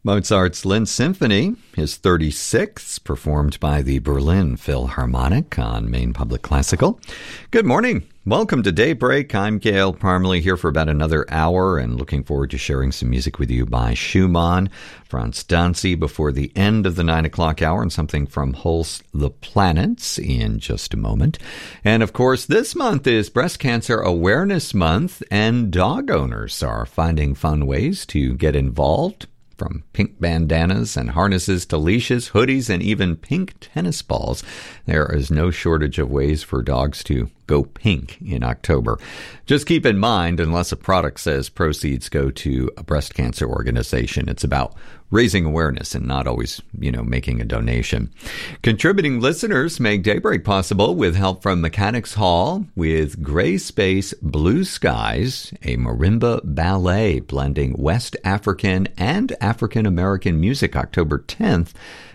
Mozart's Linz Symphony, his 36th, performed by the Berlin Philharmonic on Maine Public Classical. Good morning. Welcome to Daybreak. I'm Gail Parmalee, here for about another hour and looking forward to sharing some music with you by Schumann, Franz Danzig before the end of the 9 o'clock hour, and something from Holst the Planets in just a moment. And of course, this month is Breast Cancer Awareness Month, and dog owners are finding fun ways to get involved. From pink bandanas and harnesses to leashes, hoodies, and even pink tennis balls, there is no shortage of ways for dogs to go pink in October. Just keep in mind, unless a product says proceeds go to a breast cancer organization, it's about raising awareness and not always, making a donation. Contributing listeners make Daybreak possible with help from Mechanics Hall with Gray Space Blue Skies, a marimba ballet blending West African and African American music, October 10th,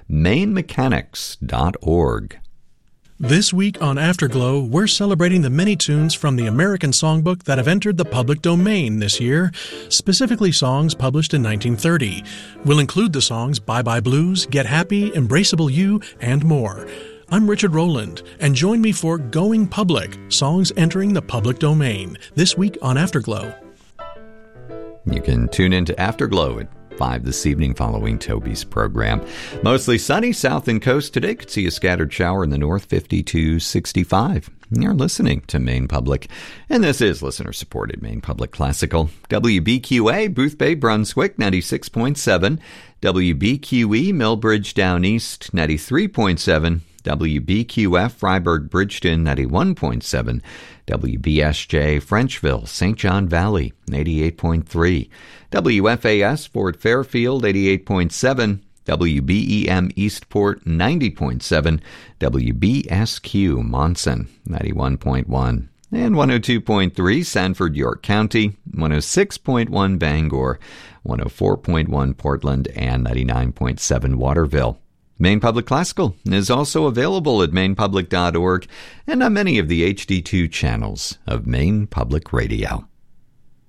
mainemechanics.org. This week on Afterglow, we're celebrating the many tunes from the American Songbook that have entered the public domain this year, specifically songs published in 1930. We'll include the songs Bye Bye Blues, Get Happy, Embraceable You, and more. I'm Richard Rowland, and join me for Going Public, songs entering the public domain, this week on Afterglow. You can tune into Afterglow at 5 this evening following Toby's program. Mostly sunny south and coast today. Could see a scattered shower in the north, 50-65. You're listening to Maine Public, and this is listener-supported Maine Public Classical. WBQA, Booth Bay, Brunswick, 96.7. WBQE, Millbridge, Down East, 93.7. WBQF, Freiburg, Bridgeton, 91.7. WBSJ, Frenchville, St. John Valley, 88.3. WFAS, Fort Fairfield, 88.7. WBEM, Eastport, 90.7. WBSQ, Monson, 91.1. And 102.3, Sanford, York County, 106.1, Bangor, 104.1, Portland, and 99.7, Waterville. Maine Public Classical is also available at mainepublic.org and on many of the HD2 channels of Maine Public Radio.